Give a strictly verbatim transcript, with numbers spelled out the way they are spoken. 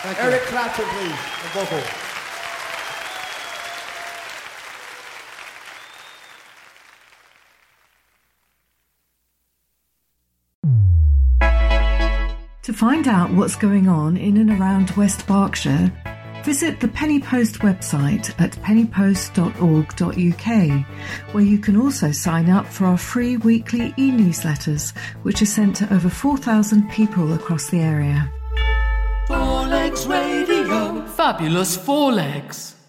Thank you. Eric Clapton, please, on vocal. To find out what's going on in and around West Berkshire, visit the Penny Post website at penny post dot org dot U K, where you can also sign up for our free weekly e-newsletters, which are sent to over four thousand people across the area. Four Legs Radio. Fabulous Four Legs.